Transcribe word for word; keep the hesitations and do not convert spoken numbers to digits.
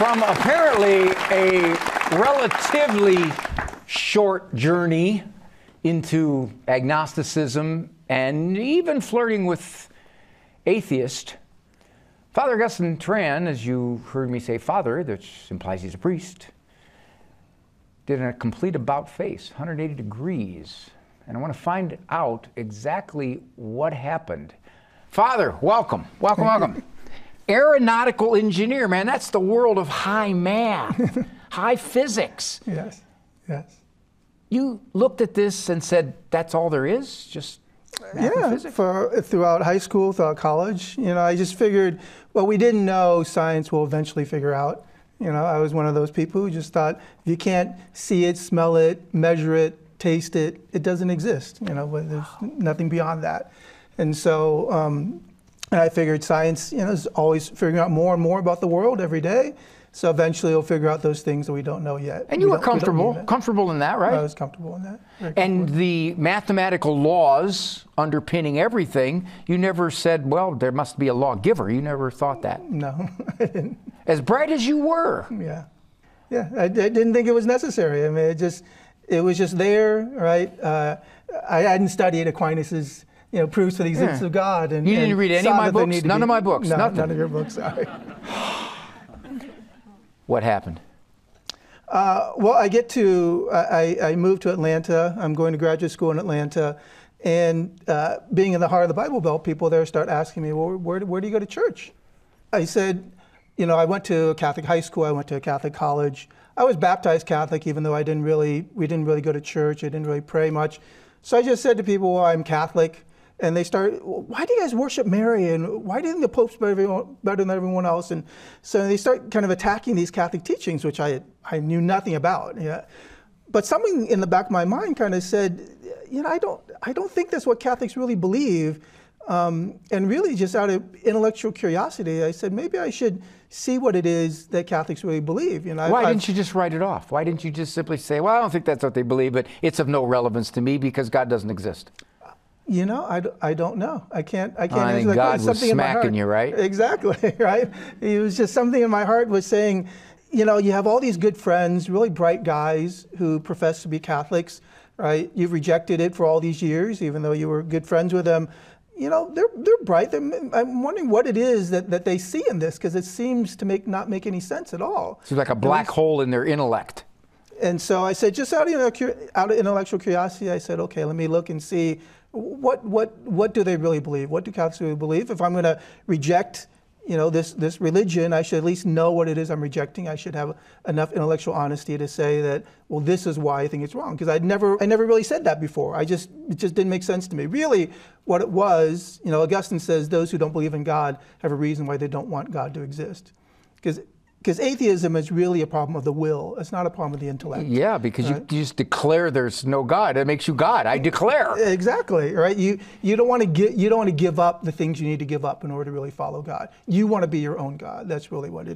from apparently a relatively short journey into agnosticism and even flirting with atheist, Father Augustine Tran, as you heard me say father, which implies he's a priest, did a complete about-face, one hundred eighty degrees. And I want to find out exactly what happened. Father, welcome, welcome, welcome. Aeronautical engineer, man, that's the world of high math, high physics. Yes, yes. You looked at this and said, that's all there is? Just math yeah, and physics? For, throughout high school, throughout college, you know, I just figured, well, we didn't know science will eventually figure out. You know, I was one of those people who just thought, if you can't see it, smell it, measure it, taste it, it doesn't exist. You know, there's nothing beyond that. And so, um, and I figured science, you know, is always figuring out more and more about the world every day. So eventually we'll figure out those things that we don't know yet. And you we were comfortable, comfortable in that, right? I was comfortable in that. And the mathematical laws underpinning everything, you never said, well, there must be a lawgiver. You never thought that. No, I didn't. As bright as you were. Yeah. Yeah, I, I didn't think it was necessary. I mean, it just, it was just there, right? Uh, I hadn't studied Aquinas's, you know, proofs of the existence yeah. of God. And, you didn't and read any of my books? None be, of my books? No, Nothing. None of your books, sorry. What happened? Uh, well, I get to, I, I moved to Atlanta. I'm going to graduate school in Atlanta. And uh, being in the heart of the Bible Belt, people there start asking me, well, where, where do you go to church? I said, you know, I went to a Catholic high school. I went to a Catholic college. I was baptized Catholic, even though I didn't really, we didn't really go to church. I didn't really pray much. So I just said to people, well, I'm Catholic. And they start, well, why do you guys worship Mary? And why do you think the Pope's better, better than everyone else? And so they start kind of attacking these Catholic teachings, which I, I knew nothing about. Yeah. But something in the back of my mind kind of said, you know, I don't, I don't think that's what Catholics really believe. Um, and really just out of intellectual curiosity, I said, maybe I should see what it is that Catholics really believe. You know, Why I've, didn't you just write it off? Why didn't you just simply say, well, I don't think that's what they believe, but it's of no relevance to me because God doesn't exist? You know, I, I don't know. I can't, I can't I answer think that God question. was Something in my smacking heart. you, right? Exactly, right? It was just something in my heart was saying, you know, you have all these good friends, really bright guys who profess to be Catholics, right? You've rejected it for all these years, even though you were good friends with them. You know, they're, they're bright. They're, I'm wondering what it is that, that they see in this, because it seems to make not make any sense at all. Seems like a black hole in their intellect. And so I said, just out of, out of intellectual curiosity, I said, okay, let me look and see what what what do they really believe? What do Catholics really believe? If I'm going to reject, you know, this this religion, I should at least know what it is I'm rejecting. I should have enough intellectual honesty to say that, well, this is why I think it's wrong. Because I'd never I never really said that before. I just it just didn't make sense to me. Really, what it was, you know, Augustine says those who don't believe in God have a reason why they don't want God to exist. Because Because atheism is really a problem of the will. It's not a problem of the intellect. Yeah, because right? you, you just declare there's no God. It makes you God. I declare. Exactly, right? You you don't want to get you don't want to give up the things you need to give up in order to really follow God. You want to be your own God. That's really what it is.